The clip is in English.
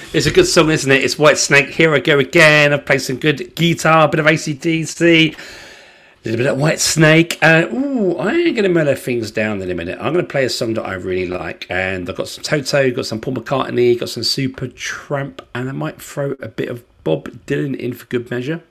It's a good song, isn't it? It's White Snake. Here I go again. I've played some good guitar, a bit of AC/DC, a little bit of White Snake. I am going to mellow things down in a minute. I'm going to play a song that I really like. And I've got some Toto, got some Paul McCartney, got some Super Tramp, and I might throw a bit of Bob Dylan in for good measure.